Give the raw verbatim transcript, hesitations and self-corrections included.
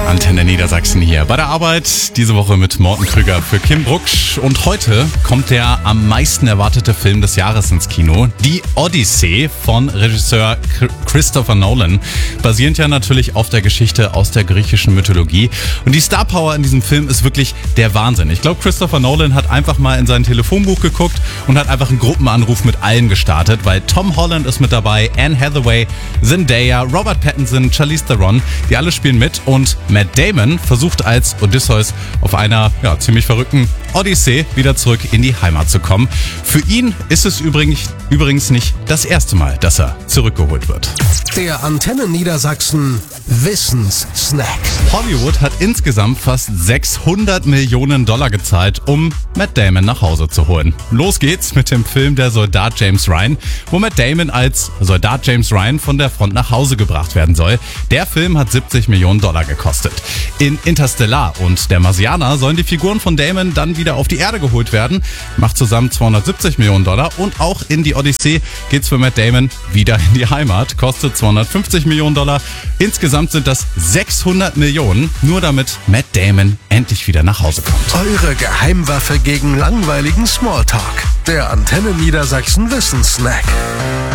Antenne Niedersachsen hier bei der Arbeit. Diese Woche mit Morten Krüger für Kim Brucksch. Und heute kommt der am meisten erwartete Film des Jahres ins Kino. Die Odyssee von Regisseur Christopher Nolan. Basierend ja natürlich auf der Geschichte aus der griechischen Mythologie. Und die Star Power in diesem Film ist wirklich der Wahnsinn. Ich glaube, Christopher Nolan hat einfach mal in sein Telefonbuch geguckt und hat einfach einen Gruppenanruf mit allen gestartet, weil Tom Holland ist mit dabei, Anne Hathaway, Zendaya, Robert Pattinson, Charlize Theron, die alle spielen mit, und Matt Damon versucht als Odysseus auf einer ja, ziemlich verrückten Odyssee wieder zurück in die Heimat zu kommen. Für ihn ist es übrigens, übrigens nicht das erste Mal, dass er zurückgeholt wird. Der Antenne Niedersachsen Wissenssnack. Hollywood hat insgesamt fast sechshundert Millionen Dollar gezahlt, um Matt Damon nach Hause zu holen. Los geht's mit dem Film Der Soldat James Ryan, wo Matt Damon als Soldat James Ryan von der Front nach Hause gebracht werden soll. Der Film hat siebzig Millionen Dollar gekostet. In Interstellar und Der Marsianer sollen die Figuren von Damon dann wieder auf die Erde geholt werden. Macht zusammen zweihundertsiebzig Millionen Dollar. Und auch in die Odyssee geht's für Matt Damon wieder in die Heimat. Kostet zweihundertfünfzig Millionen Dollar. Insgesamt sind das sechshundert Millionen, nur damit Matt Damon endlich wieder nach Hause kommt. Eure Geheimwaffe gegen langweiligen Smalltalk. Der Antenne Niedersachsen Wissenssnack.